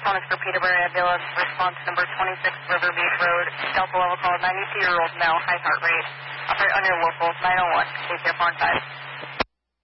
phone is for Peterborough Ambulance. Response number 26 River Beach Road. Delta level call 92-year-old male, high heart rate. Operate on your local 901. Take care, 4 and 5.